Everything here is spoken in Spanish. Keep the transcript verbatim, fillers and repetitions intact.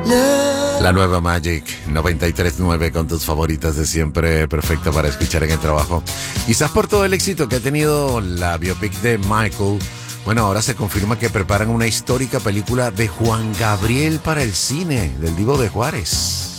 La nueva Magic noventa y tres punto nueve con tus favoritas de siempre, perfecta para escuchar en el trabajo. Quizás por todo el éxito que ha tenido la biopic de Michael, bueno, ahora se confirma que preparan una histórica película de Juan Gabriel para el cine, del Divo de Juárez.